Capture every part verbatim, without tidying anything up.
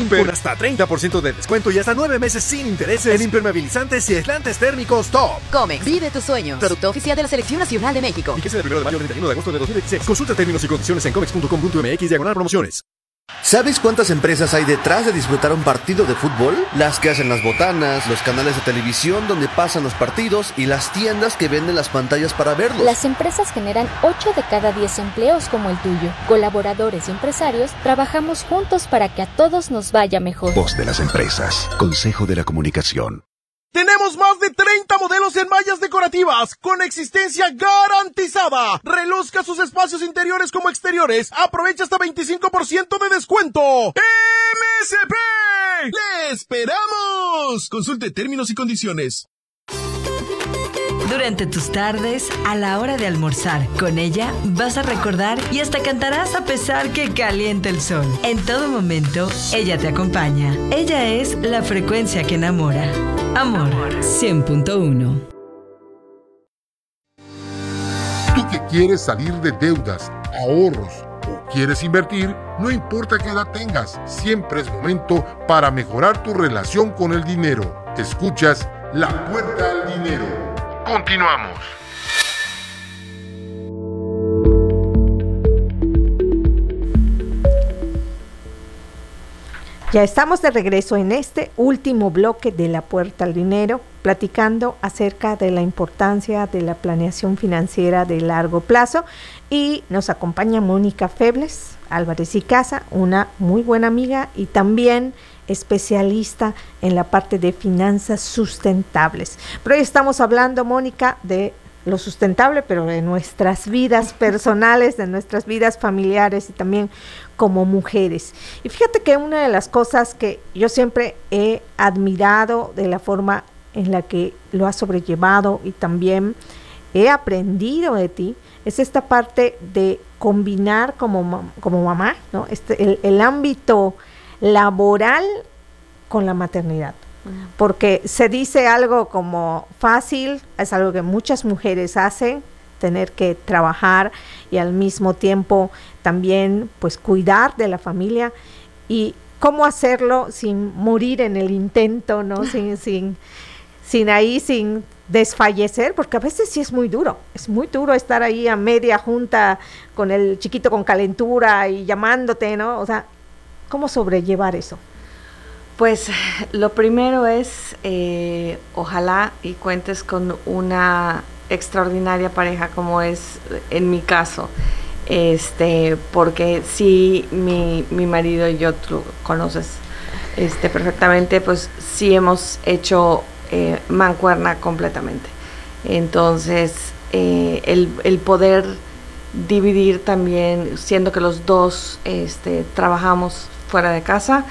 Imper, hasta treinta por ciento de descuento y hasta nueve meses sin intereses en impermeabilizantes y aislantes térmicos top. Comex, vive tus sueños. Producto oficial de la Selección Nacional de México. Fíjese del primero de mayo al treinta y uno de agosto de dos mil veintiséis. Consulta términos y condiciones en comex punto com punto m x diagonal promociones. ¿Sabes cuántas empresas hay detrás de disfrutar un partido de fútbol? Las que hacen las botanas, los canales de televisión donde pasan los partidos y las tiendas que venden las pantallas para verlos. Las empresas generan ocho de cada diez empleos como el tuyo. Colaboradores y empresarios trabajamos juntos para que a todos nos vaya mejor. Voz de las empresas. Consejo de la Comunicación. Tenemos más de treinta modelos en mallas decorativas con existencia garantizada. Reluzca sus espacios interiores como exteriores. Aprovecha hasta veinticinco por ciento de descuento. ¡M S P! ¡Le esperamos! Consulte términos y condiciones. Durante tus tardes, a la hora de almorzar, con ella vas a recordar y hasta cantarás a pesar que caliente el sol. En todo momento, ella te acompaña. Ella es la frecuencia que enamora. Amor, cien punto uno. Tú que quieres salir de deudas, ahorros o quieres invertir, no importa qué edad tengas, siempre es momento para mejorar tu relación con el dinero. Escuchas La Puerta al Dinero. Continuamos. Ya estamos de regreso en este último bloque de La Puerta al Dinero, platicando acerca de la importancia de la planeación financiera de largo plazo, y nos acompaña Mónica Febles Álvarez y Casa, una muy buena amiga y también especialista en la parte de finanzas sustentables. Pero hoy estamos hablando, Mónica, de lo sustentable, pero de nuestras vidas personales, de nuestras vidas familiares y también como mujeres. Y fíjate que una de las cosas que yo siempre he admirado de la forma en la que lo has sobrellevado y también he aprendido de ti, es esta parte de combinar como, como mamá, ¿no? Este, el, el ámbito laboral con la maternidad. Porque se dice algo como fácil, es algo que muchas mujeres hacen, tener que trabajar y al mismo tiempo también pues cuidar de la familia, y cómo hacerlo sin morir en el intento, ¿no? sin, sin, sin ahí, sin desfallecer, porque a veces sí es muy duro, es muy duro estar ahí a media junta con el chiquito con calentura y llamándote, ¿no? O sea, ¿cómo sobrellevar eso? Pues lo primero es, eh, ojalá y cuentes con una extraordinaria pareja como es en mi caso, este, porque sí, mi, mi marido y yo, tú conoces este, perfectamente, pues sí hemos hecho eh, mancuerna completamente. Entonces, eh, el, el poder dividir también, siendo que los dos este, trabajamos fuera de casa,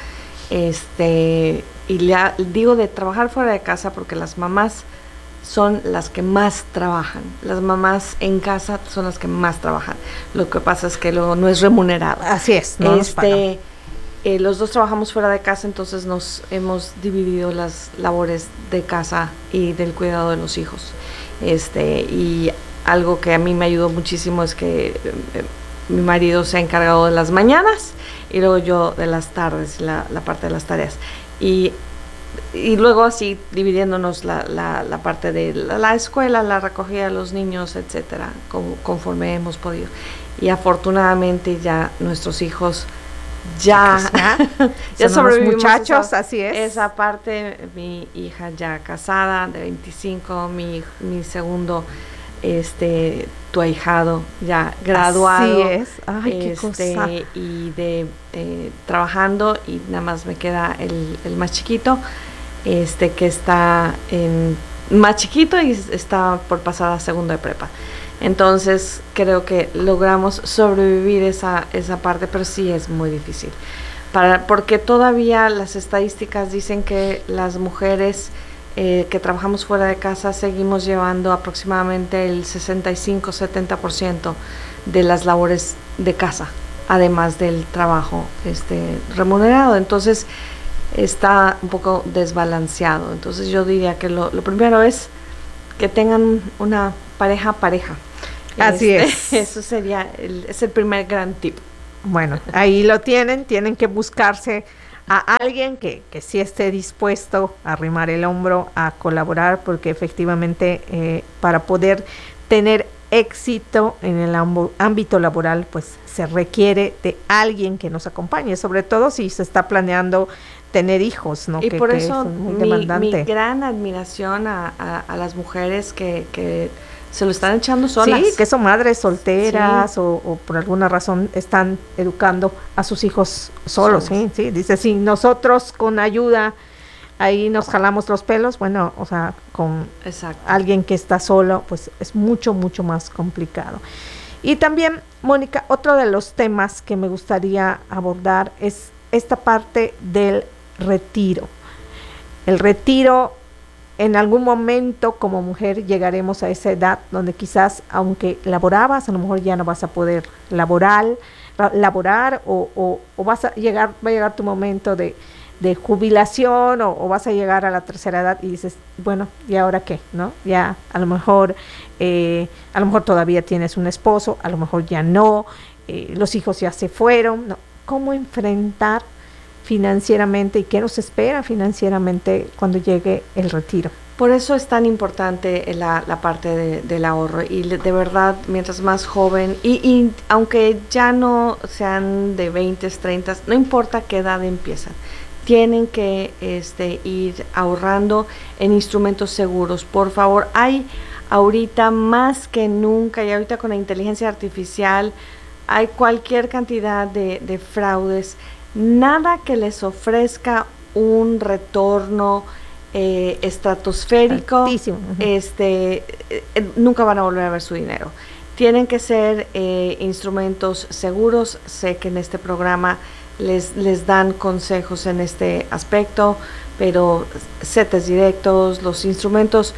Este, y le digo de trabajar fuera de casa porque las mamás son las que más trabajan, las mamás en casa son las que más trabajan, lo que pasa es que luego no es remunerado. Así es, no este, eh, los dos trabajamos fuera de casa, entonces nos hemos dividido las labores de casa y del cuidado de los hijos, este, y algo que a mí me ayudó muchísimo es que eh, mi marido se ha encargado de las mañanas y luego yo de las tardes, la, la parte de las tareas. Y, y luego así dividiéndonos la, la, la parte de la, la escuela, la recogida de los niños, etcétera, con, conforme hemos podido. Y afortunadamente ya nuestros hijos ya, ya sobrevivimos muchachos, esa, así es. Esa parte, mi hija ya casada de veinticinco, mi, mi segundo este tu ahijado ya graduado, así es. Ay, qué este, cosa. y de eh, trabajando, y nada más me queda el, el más chiquito, este que está en más chiquito y está por pasar a segundo de prepa. Entonces creo que logramos sobrevivir esa esa parte, pero sí es muy difícil para porque todavía las estadísticas dicen que las mujeres Eh, que trabajamos fuera de casa seguimos llevando aproximadamente el sesenta y cinco a setenta por ciento de las labores de casa, además del trabajo este, remunerado. Entonces está un poco desbalanceado. Entonces yo diría que lo, lo primero es que tengan una pareja pareja. Así este, es. Eso sería el, es el primer gran tip. Bueno, ahí lo tienen, tienen que buscarse a alguien que, que sí esté dispuesto a arrimar el hombro, a colaborar, porque efectivamente eh, para poder tener éxito en el ámbito laboral, pues se requiere de alguien que nos acompañe, sobre todo si se está planeando tener hijos, ¿no? Y que, por que eso es muy mi, demandante. mi gran admiración a, a, a las mujeres que, que se lo están echando solas. Sí, que son madres solteras, sí. o, o por alguna razón están educando a sus hijos solos, sí, sí, dice, si nosotros con ayuda ahí nos jalamos los pelos, bueno, o sea, con Exacto. alguien que está solo, pues es mucho, mucho más complicado. Y también, Mónica, otro de los temas que me gustaría abordar es esta parte del retiro. El retiro, en algún momento como mujer llegaremos a esa edad donde quizás, aunque laborabas, a lo mejor ya no vas a poder laborar, laborar o, o, o vas a llegar, va a llegar tu momento de de jubilación o, o vas a llegar a la tercera edad y dices, bueno, ¿y ahora qué? ¿No? Ya a lo mejor, eh, a lo mejor todavía tienes un esposo, a lo mejor ya no, eh, los hijos ya se fueron, ¿no? ¿Cómo enfrentar financieramente y qué nos espera financieramente cuando llegue el retiro? Por eso es tan importante la, la parte de, del ahorro y de, de verdad, mientras más joven, y, y aunque ya no sean de veinte, treinta, no importa qué edad empiezan, tienen que este, ir ahorrando en instrumentos seguros. Por favor, hay ahorita más que nunca, y ahorita con la inteligencia artificial, hay cualquier cantidad de, de fraudes. Nada que les ofrezca un retorno eh, estratosférico, altísimo. Uh-huh. este, eh, nunca van a volver a ver su dinero. Tienen que ser eh, instrumentos seguros. Sé que en este programa Les, les dan consejos en este aspecto, pero CETES directos, los instrumentos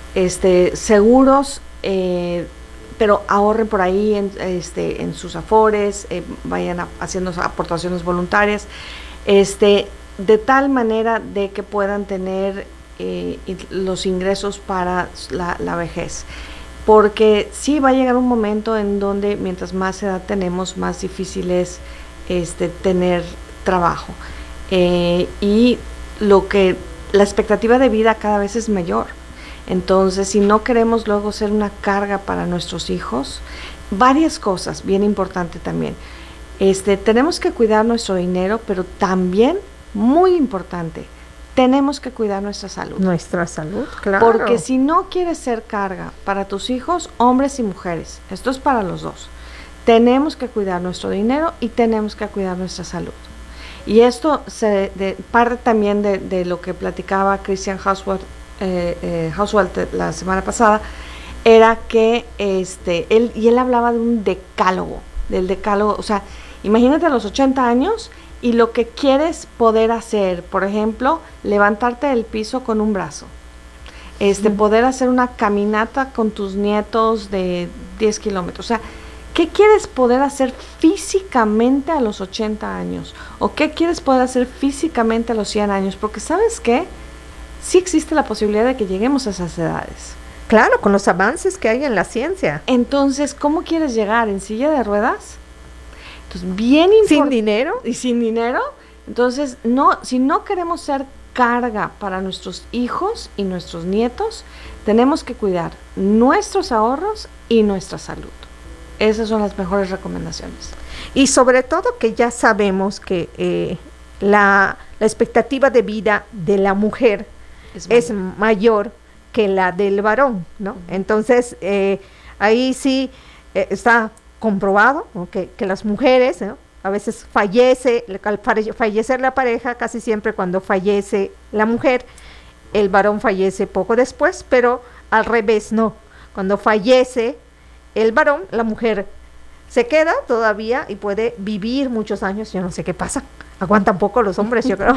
este, seguros, eh, pero ahorren por ahí en, este, en sus afores, eh, vayan a, haciendo aportaciones voluntarias, este, de tal manera de que puedan tener eh, los ingresos para la, la vejez. Porque sí va a llegar un momento en donde mientras más edad tenemos, más difícil es Este, tener trabajo eh, y lo que la expectativa de vida cada vez es mayor. Entonces, si no queremos luego ser una carga para nuestros hijos, varias cosas bien importantes también. Este, tenemos que cuidar nuestro dinero, pero también muy importante, tenemos que cuidar nuestra salud. Nuestra salud, claro. Porque si no quieres ser carga para tus hijos, hombres y mujeres, esto es para los dos. Tenemos que cuidar nuestro dinero y tenemos que cuidar nuestra salud. Y esto se de, parte también de, de lo que platicaba Christian Hauswald, eh, eh, Hauswald la semana pasada, era que este, él, y él hablaba de un decálogo, del decálogo, o sea, imagínate a los ochenta años y lo que quieres poder hacer, por ejemplo, levantarte del piso con un brazo, este, mm. poder hacer una caminata con tus nietos de diez kilómetros, o sea, ¿qué quieres poder hacer físicamente a los ochenta años? ¿O qué quieres poder hacer físicamente a los cien años? Porque ¿sabes qué? Sí existe la posibilidad de que lleguemos a esas edades. Claro, con los avances que hay en la ciencia. Entonces, ¿cómo quieres llegar? ¿En silla de ruedas? Entonces, bien importante. ¿Sin dinero? ¿Y sin dinero? Entonces, no, si no queremos ser carga para nuestros hijos y nuestros nietos, tenemos que cuidar nuestros ahorros y nuestra salud. Esas son las mejores recomendaciones. Y sobre todo que ya sabemos que eh, la, la expectativa de vida de la mujer es mayor, es mayor que la del varón, ¿no? Uh-huh. Entonces, eh, ahí sí eh, está comprobado, ¿no? que, que las mujeres, ¿no? A veces fallece, al fallecer la pareja, casi siempre cuando fallece la mujer, el varón fallece poco después, pero al revés no. Cuando fallece el varón, la mujer se queda todavía y puede vivir muchos años. Yo no sé qué pasa, aguantan poco los hombres, yo creo.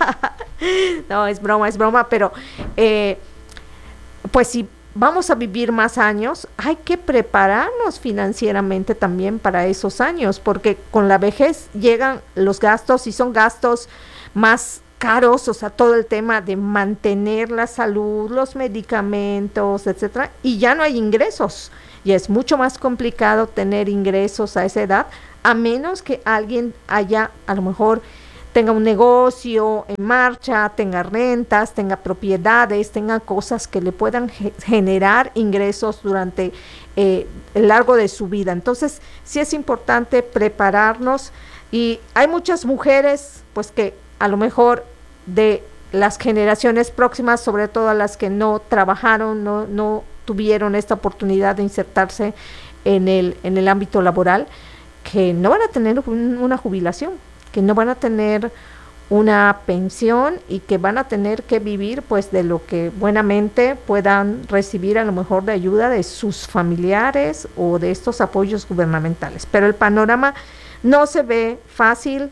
No, es broma, es broma, pero eh, pues si vamos a vivir más años, hay que prepararnos financieramente también para esos años, porque con la vejez llegan los gastos y son gastos más caros, o sea, todo el tema de mantener la salud, los medicamentos, etcétera, y ya no hay ingresos. Y es mucho más complicado tener ingresos a esa edad, a menos que alguien haya a lo mejor tenga un negocio en marcha, tenga rentas, tenga propiedades, tenga cosas que le puedan ge- generar ingresos durante eh, el largo de su vida. Entonces, sí es importante prepararnos, y hay muchas mujeres, pues, que a lo mejor de las generaciones próximas, sobre todo las que no trabajaron, no, no tuvieron esta oportunidad de insertarse en el, en el ámbito laboral, que no van a tener un, una jubilación, que no van a tener una pensión, y que van a tener que vivir pues de lo que buenamente puedan recibir, a lo mejor de ayuda de sus familiares o de estos apoyos gubernamentales. Pero el panorama no se ve fácil,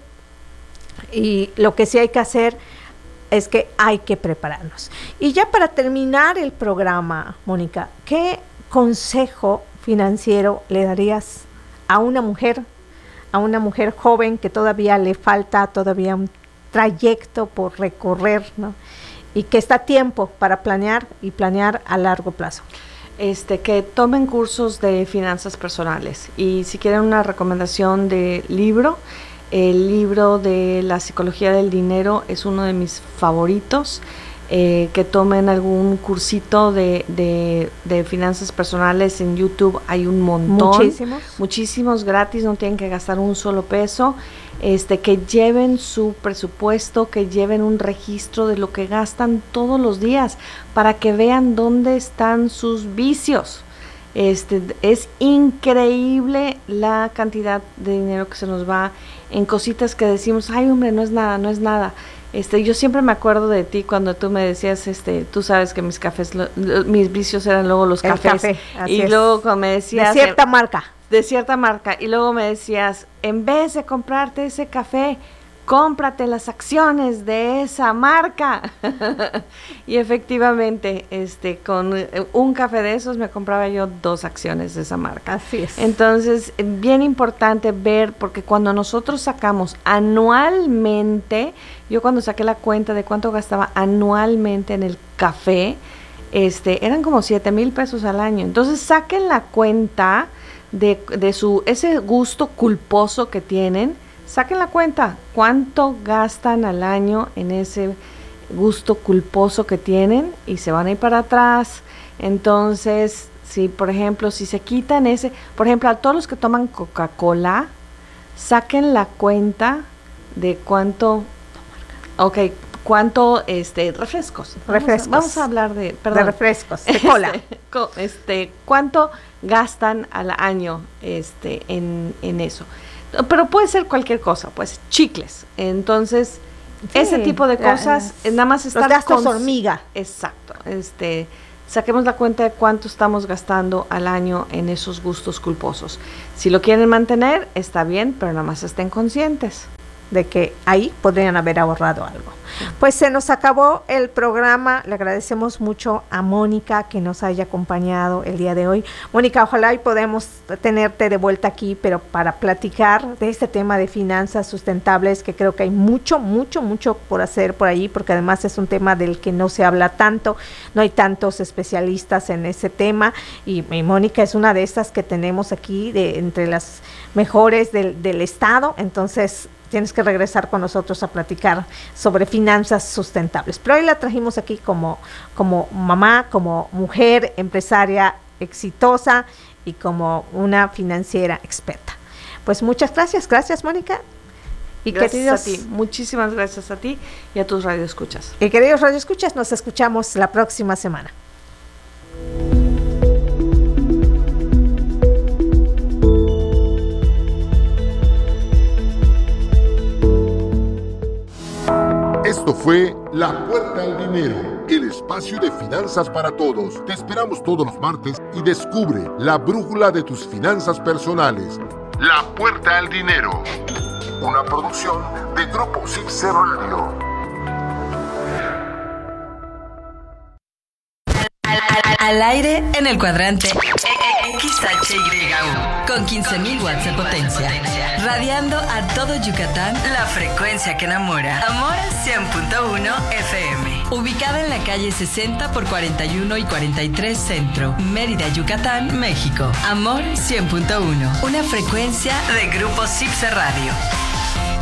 y lo que sí hay que hacer es que hay que prepararnos. Y ya para terminar el programa, Mónica, ¿qué consejo financiero le darías a una mujer, a una mujer joven que todavía le falta todavía un trayecto por recorrer, ¿no? Y que está a tiempo para planear y planear a largo plazo? Este, que tomen cursos de finanzas personales, y si quieren una recomendación de libro, el libro de la psicología del dinero es uno de mis favoritos. Eh, que tomen algún cursito de, de, de finanzas personales en YouTube, hay un montón, muchísimos, muchísimos gratis, no tienen que gastar un solo peso. Este, que lleven su presupuesto, que lleven un registro de lo que gastan todos los días, para que vean dónde están sus vicios. Este, es increíble la cantidad de dinero que se nos va en cositas que decimos, ay hombre, no es nada, no es nada. Este, yo siempre me acuerdo de ti cuando tú me decías, este, tú sabes que mis cafés, lo, lo, mis vicios eran luego los El cafés. Café, y es. luego cuando me decías, de cierta marca. De cierta marca. Y luego me decías, en vez de comprarte ese café, cómprate las acciones de esa marca. Y efectivamente, este, con un café de esos me compraba yo dos acciones de esa marca. Así es. Entonces, bien importante ver, porque cuando nosotros sacamos anualmente, yo cuando saqué la cuenta de cuánto gastaba anualmente en el café, este, eran como siete mil pesos al año. Entonces, saquen la cuenta de, de su, ese gusto culposo que tienen. Saquen la cuenta, cuánto gastan al año en ese gusto culposo que tienen, y se van a ir para atrás. Entonces, si por ejemplo, si se quitan ese, por ejemplo, a todos los que toman Coca-Cola, saquen la cuenta de cuánto, ok, cuánto, este, refrescos. Refrescos. Vamos a, vamos a hablar de, perdón. De refrescos, de cola. Este, este, cuánto gastan al año, este, en, en eso. Pero puede ser cualquier cosa, pues chicles. Entonces, sí, ese tipo de cosas, la, nada más estar los gastos con, hormiga. Exacto. Este, saquemos la cuenta de cuánto estamos gastando al año en esos gustos culposos. Si lo quieren mantener, está bien, pero nada más estén conscientes de que ahí podrían haber ahorrado algo. Pues se nos acabó el programa. Le agradecemos mucho a Mónica que nos haya acompañado el día de hoy. Mónica, ojalá y podamos tenerte de vuelta aquí, pero para platicar de este tema de finanzas sustentables, que creo que hay mucho, mucho, mucho por hacer por ahí, porque además es un tema del que no se habla tanto, no hay tantos especialistas en ese tema, y, y Mónica es una de estas que tenemos aquí, de entre las mejores del, del estado. Entonces tienes que regresar con nosotros a platicar sobre finanzas sustentables. Pero hoy la trajimos aquí como, como mamá, como mujer empresaria exitosa y como una financiera experta. Pues muchas gracias, gracias Mónica. Y gracias queridos, a ti, muchísimas gracias a ti y a tus radioescuchas. Y queridos radioescuchas, nos escuchamos la próxima semana. Esto fue La Puerta al Dinero, el espacio de finanzas para todos. Te esperamos todos los martes y descubre la brújula de tus finanzas personales. La Puerta al Dinero, una producción de Grupo Cipse Radio. Al, al, al aire en el cuadrante X H Y U con quince mil watts de potencia, radiando a todo Yucatán, la frecuencia que enamora. Amor cien punto uno F M, ubicada en la calle sesenta por cuarenta y uno y cuarenta y tres Centro, Mérida, Yucatán, México. Amor cien punto uno, una frecuencia de Grupo Cipse Radio.